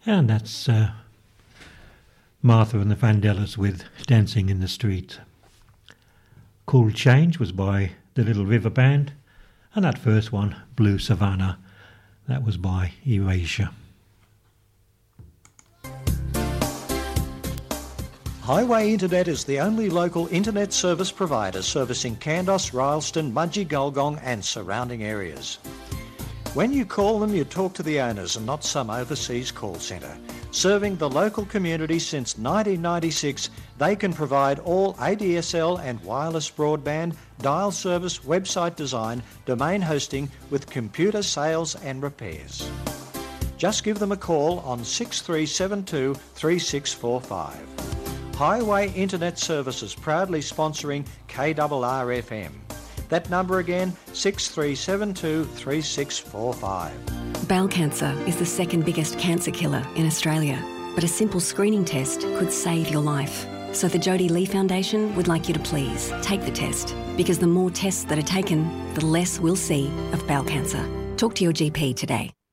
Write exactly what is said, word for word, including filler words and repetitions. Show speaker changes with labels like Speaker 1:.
Speaker 1: And that's uh, Martha and the Vandellas with Dancing in the Street. Cool Change was by the Little River Band, and that first one, Blue Savannah, that was by Erasure.
Speaker 2: Highway Internet is the only local internet service provider servicing Kandos, Rylstone, Mudgee, Gulgong and surrounding areas. When you call them, you talk to the owners and not some overseas call centre. Serving the local community since nineteen ninety-six, they can provide all A D S L and wireless broadband, dial service, website design, domain hosting with computer sales and repairs. Just give them a call on six three seven two, three six four five. Highway Internet Services proudly sponsoring K R R F M. That number again, six three seven two, three six four five.
Speaker 3: Bowel cancer is the second biggest cancer killer in Australia, but a simple screening test could save your life. So the Jodie Lee Foundation would like you to please take the test, because the more tests that are taken, the less we'll see of bowel cancer. Talk to your G P today.